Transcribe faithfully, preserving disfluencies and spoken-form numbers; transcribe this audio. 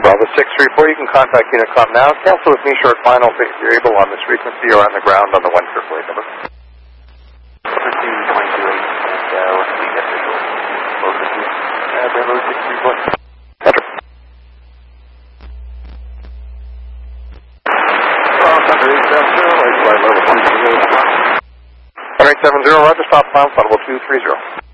Bravo six three four, you can contact Unicom now. Cancel with me short final if you're able on this frequency or on the ground on the one triple eight number. thirteen twenty-two eight, and uh, what's the official closer to? Uh, Bravo six three four. Enter. Thunder eight seven zero, right flight level two three zero. Thunder eight seven zero, Roger, stop, final, audible two three zero.